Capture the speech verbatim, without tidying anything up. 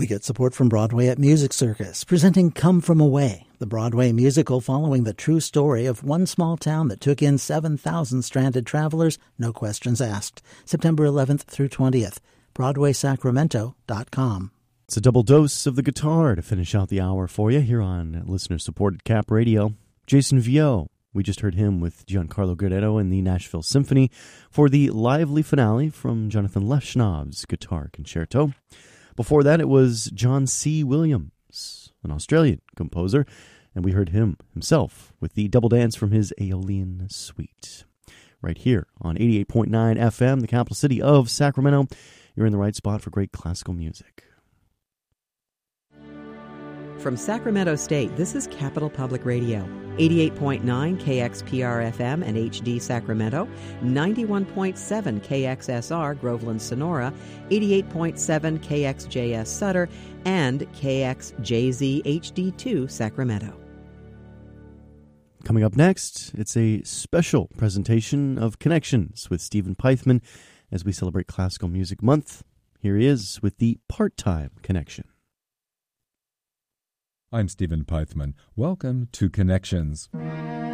We get support from Broadway at Music Circus, presenting Come From Away, the Broadway musical following the true story of one small town that took in seven thousand stranded travelers, no questions asked. September eleventh through twentieth. Broadway Sacramento dot com. It's a double dose of the guitar to finish out the hour for you here on listener-supported Cap Radio. Jason Vio, we just heard him with Giancarlo Guerrero and the Nashville Symphony for the lively finale from Jonathan Leshnov's Guitar Concerto. Before that, it was John C. Williams, an Australian composer, and we heard him himself with the double dance from his Aeolian Suite. Right here on eighty-eight point nine F M, the capital city of Sacramento. You're in the right spot for great classical music. From Sacramento State, this is Capital Public Radio. eighty-eight point nine K X P R F M and H D Sacramento, ninety-one point seven K X S R Groveland Sonora, eighty-eight point seven K X J S Sutter, and K X J Z H D two Sacramento. Coming up next, it's a special presentation of Connections with Stephen Peithman as we celebrate Classical Music Month. Here he is with the Part-Time Connection. I'm Stephen Peithman. Welcome to Connections.